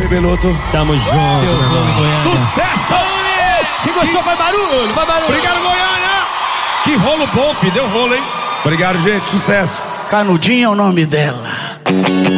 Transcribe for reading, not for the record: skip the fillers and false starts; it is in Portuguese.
Beloto. Tamo junto, meu irmão. Sucesso! Quem gostou, vai barulho, vai barulho. Obrigado, Goiânia! Que rolo bom, filho. Deu rolo, hein? Obrigado, gente. Sucesso. Canudinho é o nome dela.